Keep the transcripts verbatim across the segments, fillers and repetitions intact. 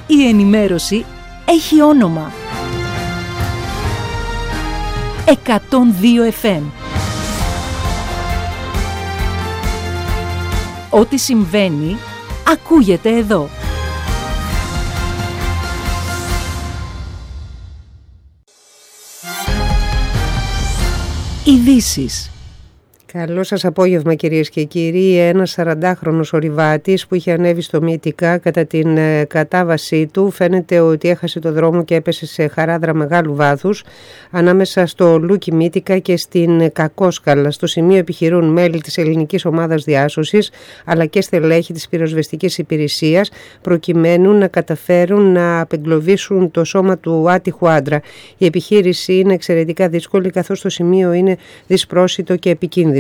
Η ενημέρωση έχει όνομα. εκατόν δύο εφ εμ. Ό,τι συμβαίνει, ακούγεται εδώ. Ειδήσεις. Καλό σας απόγευμα κυρίες και κύριοι. Ένας σαραντάχρονος ορειβάτης που είχε ανέβει στο Μύτικα κατά την ε, κατάβασή του φαίνεται ότι έχασε το δρόμο και έπεσε σε χαράδρα μεγάλου βάθους ανάμεσα στο Λούκι Μύτικα και στην Κακόσκαλα. Στο σημείο επιχειρούν μέλη της ελληνικής ομάδας διάσωσης αλλά και στελέχη της πυροσβεστικής υπηρεσίας προκειμένου να καταφέρουν να απεγκλωβίσουν το σώμα του άτυχου άντρα. Η επιχείρηση είναι εξαιρετικά δύσκολη καθώς το σημείο είναι δυσπρόσιτο και επικίνδυνο.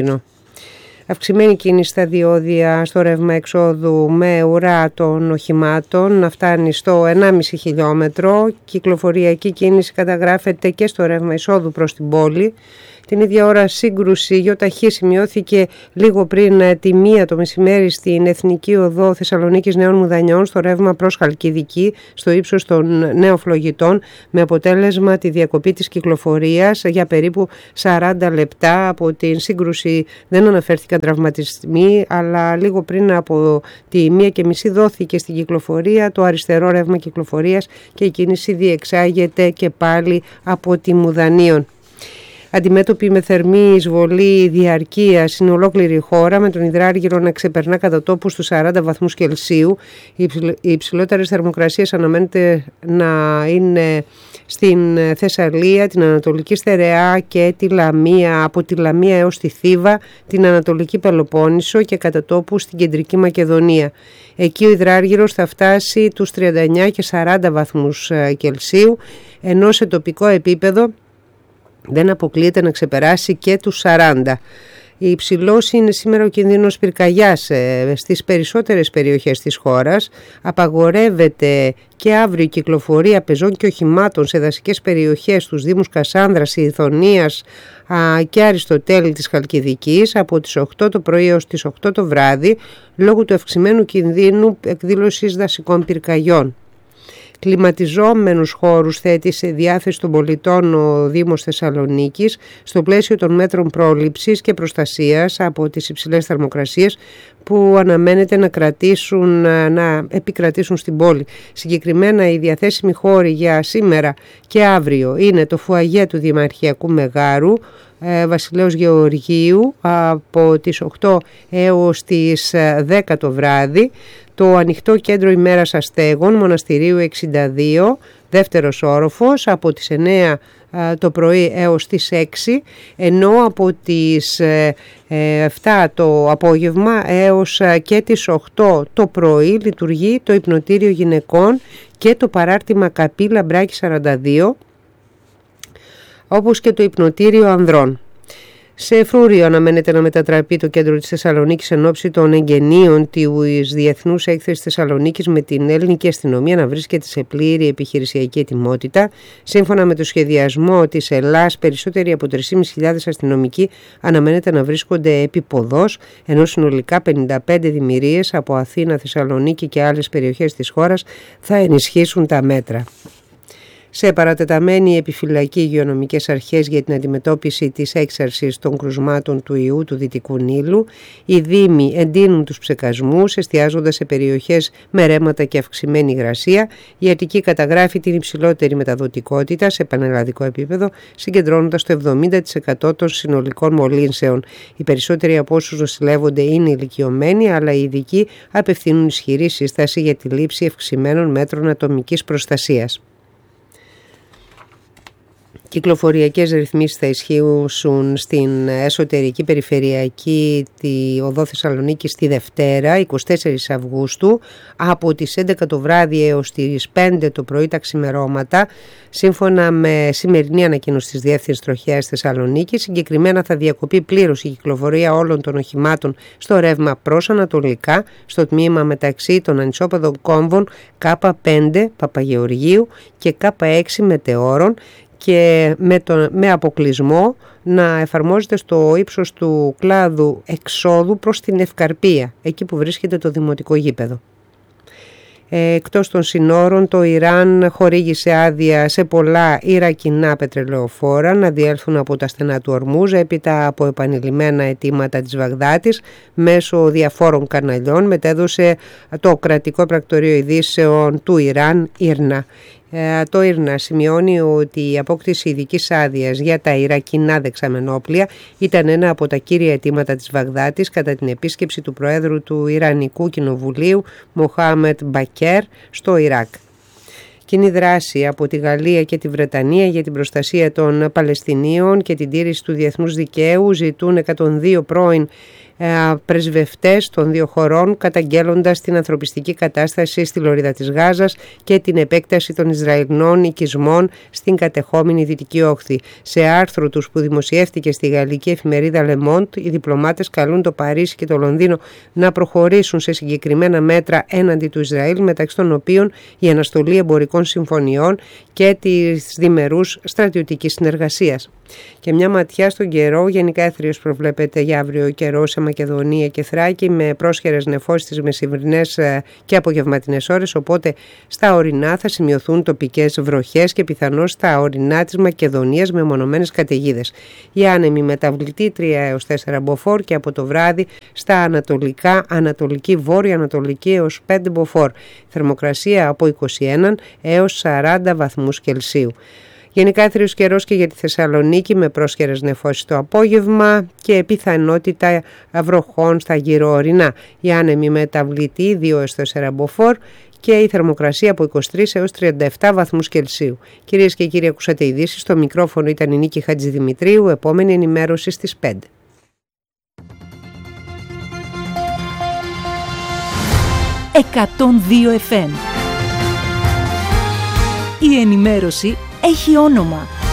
Αυξημένη κίνηση στα διόδια στο ρεύμα εξόδου με ουρά των οχημάτων να φτάνει στο ενάμιση χιλιόμετρο. Κυκλοφοριακή κίνηση καταγράφεται και στο ρεύμα εισόδου προς την πόλη. Την ίδια ώρα σύγκρουση γιοταχή σημειώθηκε λίγο πριν τη μία το μεσημέρι στην Εθνική Οδό Θεσσαλονίκης Νέων Μουδανιών στο ρεύμα προς Χαλκιδική στο ύψος των Νέων Φλογητών με αποτέλεσμα τη διακοπή της κυκλοφορίας για περίπου σαράντα λεπτά. Από την σύγκρουση δεν αναφέρθηκαν τραυματισμοί αλλά λίγο πριν από τη μία και μισή δόθηκε στην κυκλοφορία το αριστερό ρεύμα κυκλοφορίας και η κίνηση διεξάγεται και πάλι από τη Μουδανίων. Αντιμέτωπη με θερμή εισβολή διαρκείας είναι ολόκληρη η χώρα με τον υδράργυρο να ξεπερνά κατά τόπου στους σαράντα βαθμούς Κελσίου. Οι υψηλότερες θερμοκρασίες αναμένεται να είναι στην Θεσσαλία, την Ανατολική Στερεά και τη Λαμία, από τη Λαμία έως τη Θήβα, την Ανατολική Πελοπόννησο και κατά τόπου στην Κεντρική Μακεδονία. Εκεί ο υδράργυρος θα φτάσει τους τριάντα εννέα και σαράντα βαθμούς Κελσίου, ενώ σε τοπικό επίπεδο δεν αποκλείεται να ξεπεράσει και τους σαράντα. Η υψηλός είναι σήμερα ο κινδύνος πυρκαγιάς στις περισσότερες περιοχές της χώρας. Απαγορεύεται και αύριο η κυκλοφορία πεζών και οχημάτων σε δασικές περιοχές στους δήμους Κασάνδρας, Ιθωνίας και Αριστοτέλη της Χαλκιδικής από τις οκτώ το πρωί έως τις οκτώ το βράδυ λόγω του αυξημένου κινδύνου εκδήλωσης δασικών πυρκαγιών. Κλιματιζόμενους χώρους θέτει σε διάθεση των πολιτών ο Δήμος Θεσσαλονίκης στο πλαίσιο των μέτρων πρόληψης και προστασίας από τις υψηλές θερμοκρασίες που αναμένεται να, κρατήσουν, να επικρατήσουν στην πόλη. Συγκεκριμένα οι διαθέσιμοι χώροι για σήμερα και αύριο είναι το φουαγέ του Δημαρχιακού Μεγάρου, Βασιλέως Γεωργίου από τις οκτώ έως τις δέκα το βράδυ, το ανοιχτό κέντρο ημέρας αστέγων Μοναστηρίου εξήντα δύο, δεύτερος όροφος από τις εννέα το πρωί έως τις έξι, ενώ από τις επτά το απόγευμα έως και τις οκτώ το πρωί λειτουργεί το υπνοτήριο γυναικών και το παράρτημα Καπή Λαμπράκη σαράντα δύο, όπως και το υπνοτήριο ανδρών. Σε φρούριο αναμένεται να μετατραπεί το κέντρο της Θεσσαλονίκης εν ώψη των εγγενείων της Διεθνούς Έκθεσης Θεσσαλονίκης με την ελληνική αστυνομία να βρίσκεται σε πλήρη επιχειρησιακή ετοιμότητα. Σύμφωνα με το σχεδιασμό της Ελλάς, περισσότεροι από τρεις χιλιάδες πεντακόσιοι αστυνομικοί αναμένεται να βρίσκονται επί ποδός, ενώ συνολικά πενήντα πέντε δημιουργίες από Αθήνα, Θεσσαλονίκη και άλλες περιοχές της χώρας θα ενισχύσουν τα μέτρα. Σε παρατεταμένη επιφυλακή υγειονομικές αρχές για την αντιμετώπιση της έξαρσης των κρουσμάτων του ιού του Δυτικού Νείλου, οι δήμοι εντείνουν τους ψεκασμούς εστιάζοντας σε περιοχές με ρέματα και αυξημένη υγρασία. Η Αττική καταγράφει την υψηλότερη μεταδοτικότητα σε πανελλαδικό επίπεδο, συγκεντρώνοντας το εβδομήντα τοις εκατό των συνολικών μολύνσεων. Οι περισσότεροι από όσους νοσηλεύονται είναι ηλικιωμένοι, αλλά οι ειδικοί απευθύνουν ισχυρή σύσταση για τη λήψη αυξημένων μέτρων ατομικής προστασίας. Κυκλοφοριακές ρυθμίσεις θα ισχύσουν στην εσωτερική περιφερειακή τη οδό Θεσσαλονίκης τη Δευτέρα, εικοστή τέταρτη Αυγούστου, από τις έντεκα το βράδυ έως τις πέντε το πρωί τα ξημερώματα, σύμφωνα με σημερινή ανακοίνωση της Διεύθυνσης Τροχέας Θεσσαλονίκης. Συγκεκριμένα θα διακοπεί πλήρως η κυκλοφορία όλων των οχημάτων στο ρεύμα προς ανατολικά, στο τμήμα μεταξύ των ανισόπεδων κόμβων Κ πέντε Παπαγεωργίου και Κ έξι Μετεώρων, και με, το, με αποκλεισμό να εφαρμόζεται στο ύψος του κλάδου εξόδου προς την Ευκαρπία, εκεί που βρίσκεται το δημοτικό γήπεδο. Εκτός των συνόρων, το Ιράν χορήγησε άδεια σε πολλά ιρακινά πετρελαιοφόρα να διέλθουν από τα στενά του Ορμούζ έπειτα από επανειλημμένα αιτήματα της Βαγδάτης μέσω διαφόρων καναλιών, μετέδωσε το κρατικό πρακτορείο ειδήσεων του Ιράν, Ίρνα. Το Ίρνα σημειώνει ότι η απόκτηση ειδικής άδειας για τα ιρακινά δεξαμενόπλια ήταν ένα από τα κύρια αιτήματα της Βαγδάτης κατά την επίσκεψη του Προέδρου του Ιρανικού Κοινοβουλίου Μοχάμετ Μπακέρ στο Ιράκ. Κοινή δράση από τη Γαλλία και τη Βρετανία για την προστασία των Παλαιστινίων και την τήρηση του διεθνούς δικαίου ζητούν εκατόν δύο πρώην πρεσβευτές των δύο χωρών, καταγγέλλοντας την ανθρωπιστική κατάσταση στη λωρίδα της Γάζας και την επέκταση των Ισραηλινών οικισμών στην κατεχόμενη Δυτική Όχθη. Σε άρθρο τους που δημοσιεύτηκε στη γαλλική εφημερίδα Le Monde, οι διπλωμάτες καλούν το Παρίσι και το Λονδίνο να προχωρήσουν σε συγκεκριμένα μέτρα έναντι του Ισραήλ, μεταξύ των οποίων η αναστολή εμπορικών συμφωνιών και της διμερούς στρατιωτικής συνεργασίας. Και μια ματιά στον καιρό. Γενικά έθριος προβλέπεται για αύριο καιρό σε Μακεδονία και Θράκη με πρόσχερες νεφώσεις τις μεσημβρινές και απογευματινές ώρες, οπότε στα ορεινά θα σημειωθούν τοπικές βροχές και πιθανώς στα ορεινά της Μακεδονίας με μονομένες καταιγίδες. Η άνεμη μεταβλητή τρία έως τέσσερα μποφόρ και από το βράδυ στα ανατολικά, ανατολική, βόρεια ανατολική έως πέντε μποφόρ. Θερμοκρασία από είκοσι ένα έως σαράντα βαθμούς Κελσίου. Γενικά έθριος καιρός και για τη Θεσσαλονίκη με πρόσχερες νεφώσεις το απόγευμα και πιθανότητα βροχών στα γύρω ορεινά. Η άνεμη μεταβλητή δύο έως τέσσερα μποφόρ και η θερμοκρασία από είκοσι τρεις έως τριάντα επτά βαθμούς Κελσίου. Κυρίες και κύριοι, ακούσατε ειδήσεις. Στο μικρόφωνο ήταν η Νίκη Χατζηδημητρίου. Επόμενη ενημέρωση στις πέντε. εκατόν δύο εφ εμ. Η ενημέρωση έχει όνομα.